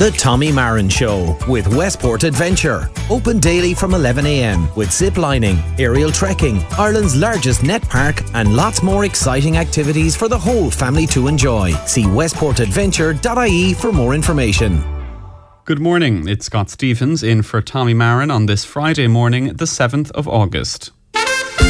The Tommy Marin Show with Westport Adventure. Open daily from 11 a.m. with zip lining, aerial trekking, Ireland's largest net park, and lots more exciting activities for the whole family to enjoy. See westportadventure.ie for more information. Good morning, it's Scott Stephens in for Tommy Marin on this Friday morning, the 7th of August.